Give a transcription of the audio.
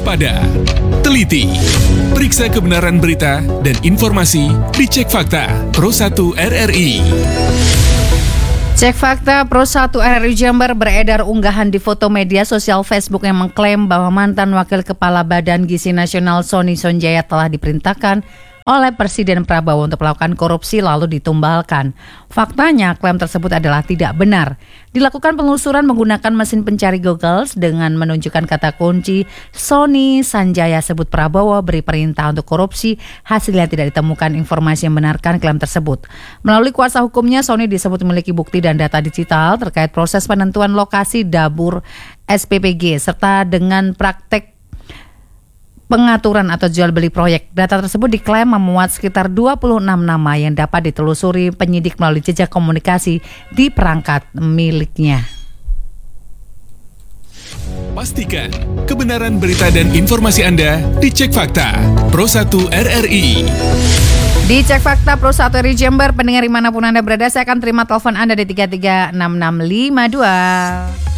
waspada, teliti, periksa kebenaran berita dan informasi di Cek Fakta Pro 1 RRI. Cek Fakta Pro 1 RRI Jember beredar unggahan di foto media sosial Facebook yang mengklaim bahwa mantan Wakil Kepala Badan Gizi Nasional Sony Sonjaya telah diperintahkan oleh Presiden Prabowo untuk melakukan korupsi lalu ditumbalkan. Faktanya, klaim tersebut adalah tidak benar. Dilakukan penelusuran menggunakan mesin pencari Google dengan menunjukkan kata kunci Sony Sanjaya sebut Prabowo beri perintah untuk korupsi, hasilnya tidak ditemukan informasi yang benarkan klaim tersebut. Melalui kuasa hukumnya, Sony disebut memiliki bukti dan data digital terkait proses penentuan lokasi dapur SPPG serta dengan praktek pengaturan atau jual beli proyek. Data tersebut diklaim memuat sekitar 26 nama yang dapat ditelusuri penyidik melalui jejak komunikasi di perangkat miliknya. Pastikan kebenaran berita dan informasi Anda di Cek Fakta Pro 1 RRI. Di Cek Fakta Pro 1 RRI Jember, pendengar dimanapun Anda berada, saya akan terima telepon Anda di 336652.